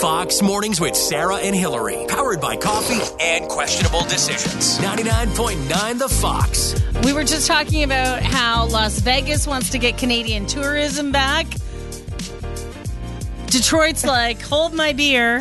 Fox Mornings with Sarah and Hillary. Powered by coffee and questionable decisions. 99.9 The Fox. We were just talking about how Las Vegas wants to get Canadian tourism back. Detroit's like, hold my beer.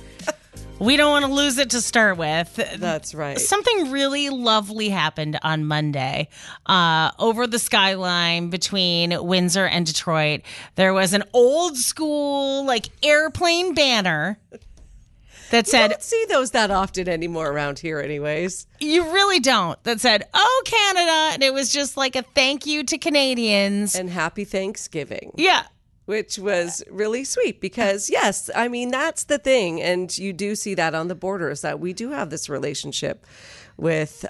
We don't want to lose it to start with. That's right. Something really lovely happened on Monday over the skyline between Windsor and Detroit. There was an old school, like, airplane banner that said... You don't see those that often anymore around here anyways. You really don't. That said, "Oh, Canada." And it was just like a thank you to Canadians. And happy Thanksgiving. Yeah. Which was really sweet because, yes, I mean, that's the thing. And you do see that on the borders, that we do have this relationship with,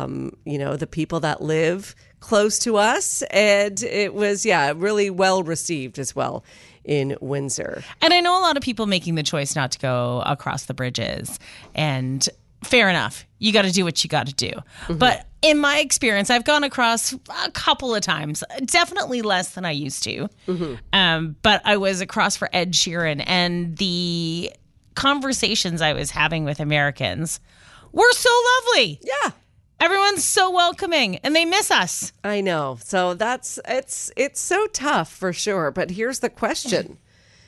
the people that live close to us. And it was, really well received as well in Windsor. And I know a lot of people making the choice not to go across the bridges. And fair enough. You got to do what you got to do. Mm-hmm. But in my experience, I've gone across a couple of times, definitely less than I used to. Mm-hmm. But I was across for Ed Sheeran, and the conversations I was having with Americans were so lovely. Yeah. Everyone's so welcoming, and they miss us. I know. So it's so tough for sure. But here's the question.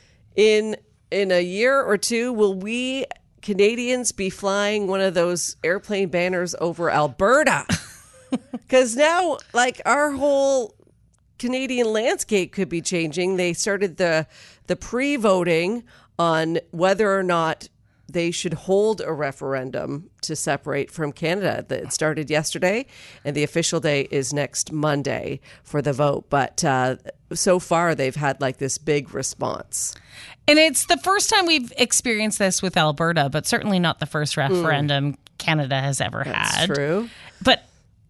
In a year or two, will we Canadians be flying one of those airplane banners over Alberta? Because now, like, our whole Canadian landscape could be changing. They started the pre-voting on whether or not they should hold a referendum to separate from Canada. It started yesterday, and the official day is next Monday for the vote. But so far, they've had like this big response. And it's the first time we've experienced this with Alberta, but certainly not the first referendum Canada has ever had. That's true. But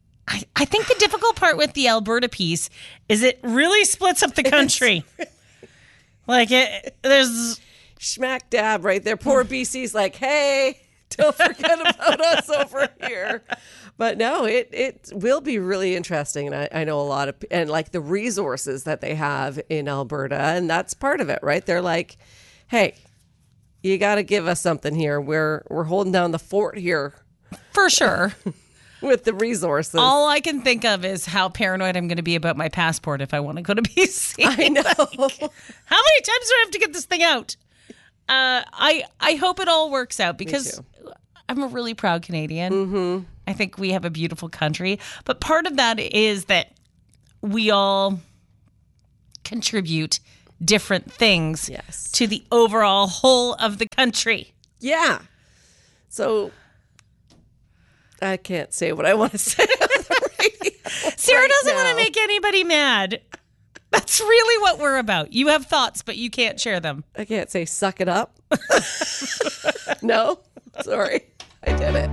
I think the difficult part with the Alberta piece is it really splits up the country. Like, there's... Smack dab right there. Poor BC's like, hey, don't forget about us over here. But no, it will be really interesting. And I know a lot of, and like the resources that they have in Alberta, and that's part of it, right? They're like, hey, you got to give us something here. We're holding down the fort here. For sure. With the resources. All I can think of is how paranoid I'm going to be about my passport if I want to go to BC. I know. Like, how many times do I have to get this thing out? I hope it all works out because I'm a really proud Canadian. Mm-hmm. I think we have a beautiful country. But part of that is that we all contribute different things to the overall whole of the country. Yeah. So I can't say what I want to say on the radio. Sarah doesn't want to make anybody mad. That's really what we're about. You have thoughts, but you can't share them. I can't say suck it up. No, sorry. I did it.